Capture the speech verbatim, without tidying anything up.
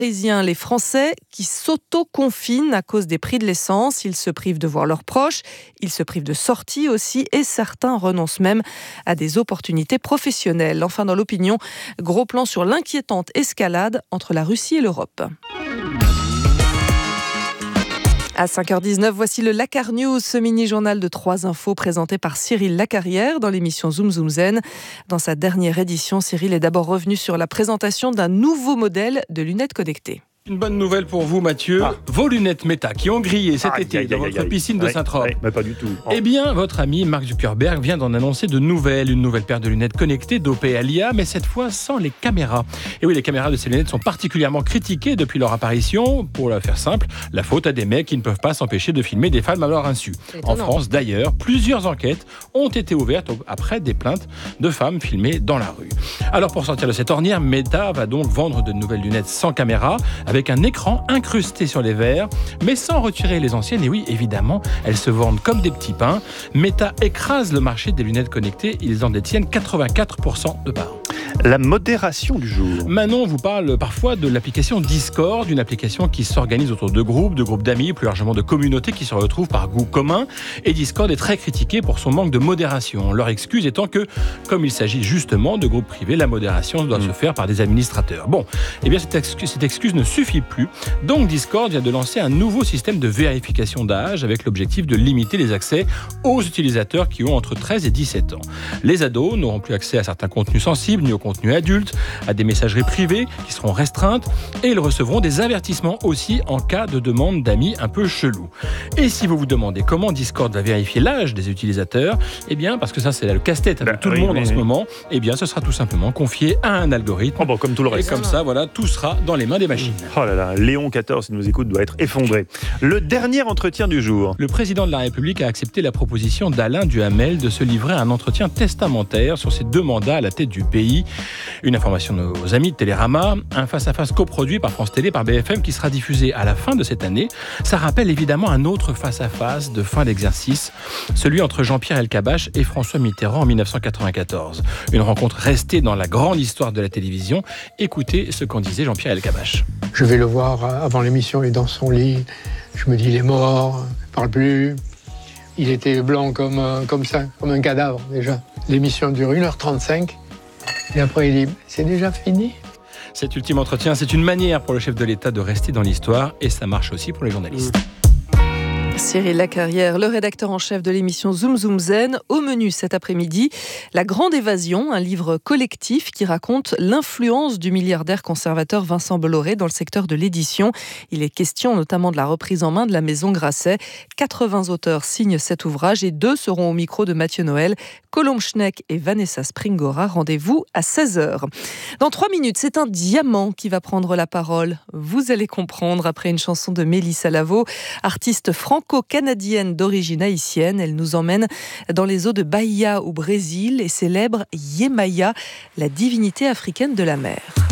Parisiens, les Français qui s'auto-confinent à cause des prix de l'essence. Ils se privent de voir leurs proches, ils se privent de sorties aussi et certains renoncent même à des opportunités professionnelles. Enfin, dans l'opinion, gros plan sur l'inquiétante escalade entre la Russie et l'Europe. À cinq heures dix-neuf, voici le Lakar News, ce mini-journal de trois infos présenté par Cyril Lacarrière dans l'émission Zoom Zoom Zen. Dans sa dernière édition, Cyril est d'abord revenu sur la présentation d'un nouveau modèle de lunettes connectées. Une bonne nouvelle pour vous, Mathieu. Ah. Vos lunettes Meta qui ont grillé cet aïe, été aïe, dans aïe, votre aïe, piscine de aïe, Saint-Trope. aïe, mais pas du tout. Oh. Eh bien, votre ami Mark Zuckerberg vient d'en annoncer de nouvelles. Une nouvelle paire de lunettes connectées dopées à l'I A, mais cette fois sans les caméras. Et oui, les caméras de ces lunettes sont particulièrement critiquées depuis leur apparition. Pour la faire simple, la faute à des mecs qui ne peuvent pas s'empêcher de filmer des femmes à leur insu. En France, d'ailleurs, plusieurs enquêtes ont été ouvertes après des plaintes de femmes filmées dans la rue. Alors, pour sortir de cette ornière, Meta va donc vendre de nouvelles lunettes sans caméra, avec un écran incrustées sur les verres, mais sans retirer les anciennes. Et oui, évidemment, elles se vendent comme des petits pains. Meta écrase le marché des lunettes connectées. Ils en détiennent quatre-vingt-quatre pour cent de part. La modération du jour. Manon vous parle parfois de l'application Discord, une application qui s'organise autour de groupes, de groupes d'amis, plus largement de communautés qui se retrouvent par goût commun. Et Discord est très critiqué pour son manque de modération. Leur excuse étant que, comme il s'agit justement de groupes privés, la modération doit mmh. se faire par des administrateurs. Bon, eh bien cette excuse, cette excuse ne suffit plus. Donc Discord vient de lancer un nouveau système de vérification d'âge avec l'objectif de limiter les accès aux utilisateurs qui ont entre treize et dix-sept ans. Les ados n'auront plus accès à certains contenus sensibles ni aux contenus adultes, à des messageries privées qui seront restreintes et ils recevront des avertissements aussi en cas de demande d'amis un peu chelou. Et si vous vous demandez comment Discord va vérifier l'âge des utilisateurs, eh bien parce que ça c'est le casse-tête avec bah, tout oui, le monde oui, en oui. ce moment, eh bien ce sera tout simplement confié à un algorithme. Oh bon, comme tout le reste. Et comme ça, voilà, tout sera dans les mains des machines. Oh là là, Léon quatorze, s'il nous écoute, doit être effondré. Le dernier entretien du jour. Le président de la République a accepté la proposition d'Alain Duhamel de se livrer à un entretien testamentaire sur ses deux mandats à la tête du pays. Une information de nos amis de Télérama, un face-à-face coproduit par France Télé, par B F M, qui sera diffusé à la fin de cette année. Ça rappelle évidemment un autre face-à-face de fin d'exercice, celui entre Jean-Pierre Elkabbach et François Mitterrand en dix-neuf cent quatre-vingt-quatorze. Une rencontre restée dans la grande histoire de la télévision. Écoutez ce qu'en disait Jean-Pierre Elkabbach. Je vais le voir avant l'émission, il est dans son lit. Je me dis, il est mort, il ne parle plus. Il était blanc comme, comme ça, comme un cadavre déjà. L'émission dure une heure trente-cinq. Et après, il dit, c'est déjà fini. Cet ultime entretien, c'est une manière pour le chef de l'État de rester dans l'histoire et ça marche aussi pour les journalistes. Cyril Lacarrière, le rédacteur en chef de l'émission Zoom Zoom Zen. Au menu cet après-midi, La Grande Évasion, un livre collectif qui raconte l'influence du milliardaire conservateur Vincent Bolloré dans le secteur de l'édition. Il est question notamment de la reprise en main de la maison Grasset. quatre-vingts auteurs signent cet ouvrage et deux seront au micro de Mathieu Noël, Colombe Schneck et Vanessa Springora. Rendez-vous à seize heures. Dans trois minutes, c'est un diamant qui va prendre la parole. Vous allez comprendre après une chanson de Mélissa Lavo, artiste franco-canadienne d'origine haïtienne. Elle nous emmène dans les eaux de Bahia au Brésil et célèbre Yemaya, la divinité africaine de la mer.